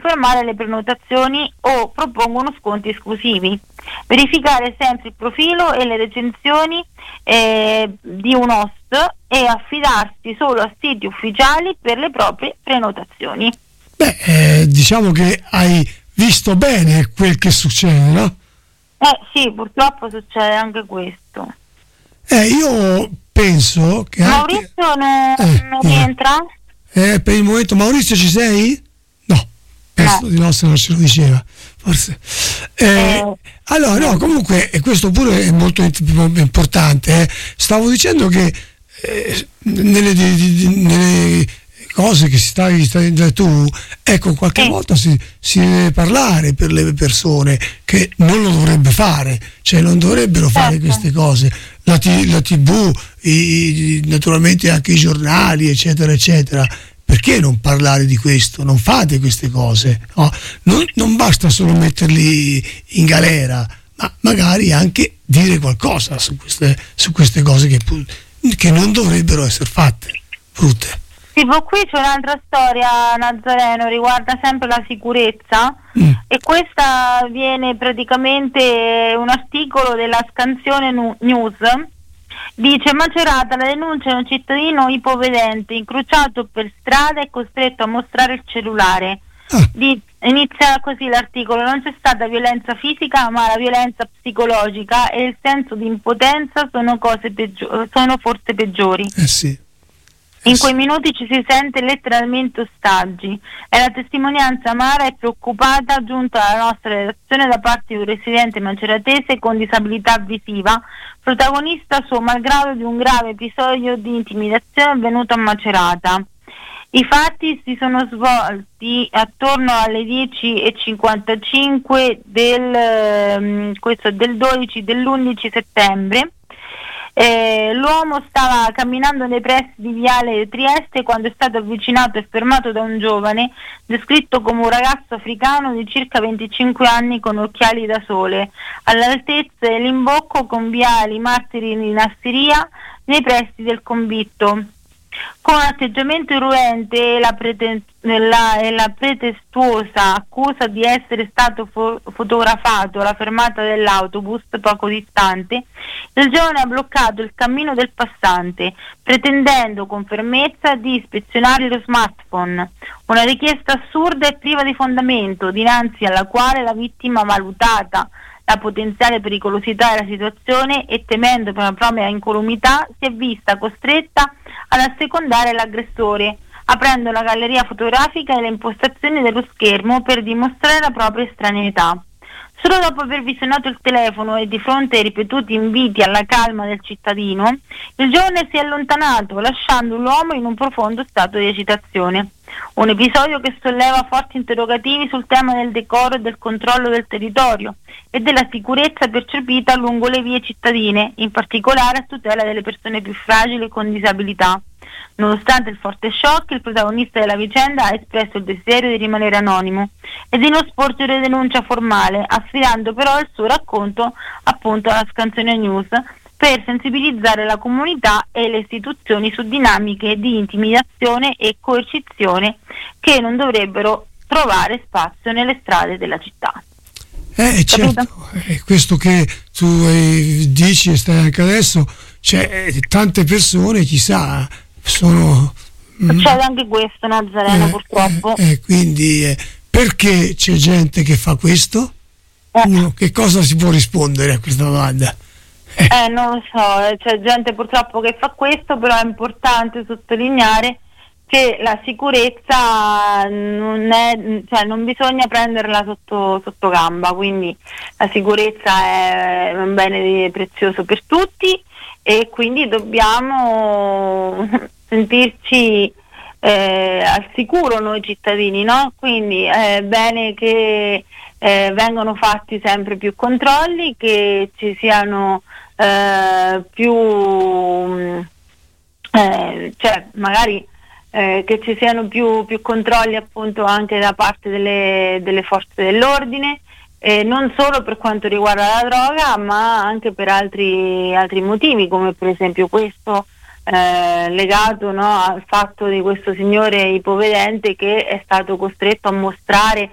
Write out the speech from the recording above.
confermare le prenotazioni o propongono sconti esclusivi. Verificare sempre il profilo e le recensioni di un host e affidarsi solo a siti ufficiali per le proprie prenotazioni. Diciamo che hai visto bene quel che succede, no? Sì, purtroppo succede anche questo. Io penso che Maurizio non rientra? Per il momento. Maurizio, ci sei? No, penso di no, se non ce lo diceva forse. Allora no, comunque questo pure è molto importante. Stavo dicendo che nelle cose che stai dicendo tu, ecco, qualche volta si deve parlare per le persone che non lo dovrebbe fare, cioè non dovrebbero fare queste cose. La TV, naturalmente anche i giornali, eccetera, eccetera. Perché non parlare di questo? Non fate queste cose, no? Non basta solo metterli in galera, ma magari anche dire qualcosa su queste cose che non dovrebbero essere fatte, brutte. Tipo, qui c'è un'altra storia, Nazareno, riguarda sempre la sicurezza, e questa viene praticamente un articolo della Scansione News. Dice: Macerata, la denuncia di un cittadino ipovedente incrociato per strada e costretto a mostrare il cellulare. Inizia così l'articolo: non c'è stata violenza fisica, ma la violenza psicologica e il senso di impotenza sono forse peggiori. Sì. In quei minuti ci si sente letteralmente ostaggi. È la testimonianza amara e preoccupata giunta alla nostra redazione da parte di un residente maceratese con disabilità visiva, protagonista suo malgrado di un grave episodio di intimidazione avvenuto a Macerata. I fatti si sono svolti attorno alle 10:55 dell'11 settembre. L'uomo stava camminando nei pressi di Viale Trieste quando è stato avvicinato e fermato da un giovane descritto come un ragazzo africano di circa 25 anni con occhiali da sole, all'altezza dell'imbocco con Viali Martiri di Nassiria nei pressi del convitto. Con atteggiamento irruente e la pretestuosa accusa di essere stato fotografato alla fermata dell'autobus poco distante, il giovane ha bloccato il cammino del passante, pretendendo con fermezza di ispezionare lo smartphone. Una richiesta assurda e priva di fondamento, dinanzi alla quale la vittima, valutata la potenziale pericolosità della situazione e temendo per la propria incolumità, si è vista costretta ad assecondare l'aggressore, aprendo la galleria fotografica e le impostazioni dello schermo per dimostrare la propria estraneità. Solo dopo aver visionato il telefono e di fronte ai ripetuti inviti alla calma del cittadino, il giovane si è allontanato, lasciando l'uomo in un profondo stato di agitazione. Un episodio che solleva forti interrogativi sul tema del decoro e del controllo del territorio e della sicurezza percepita lungo le vie cittadine, in particolare a tutela delle persone più fragili e con disabilità. Nonostante il forte shock, il protagonista della vicenda ha espresso il desiderio di rimanere anonimo e di non sporgere denuncia formale, affidando però il suo racconto appunto alla Scansione News per sensibilizzare la comunità e le istituzioni su dinamiche di intimidazione e coercizione che non dovrebbero trovare spazio nelle strade della città. Certo, questo che tu dici e stai anche adesso, cioè tante persone, chissà, succede anche questo, Nazareno, purtroppo. Quindi perché c'è gente che fa questo? Uno, che cosa si può rispondere a questa domanda? Non lo so, c'è gente purtroppo che fa questo, però è importante sottolineare che la sicurezza non bisogna prenderla sotto gamba, quindi la sicurezza è un bene prezioso per tutti e quindi dobbiamo sentirci al sicuro noi cittadini, no? Quindi è bene che vengano fatti sempre più controlli, che ci siano che ci siano più controlli appunto anche da parte delle forze dell'ordine, non solo per quanto riguarda la droga, ma anche per altri motivi, come per esempio questo legato, no, al fatto di questo signore ipovedente che è stato costretto a mostrare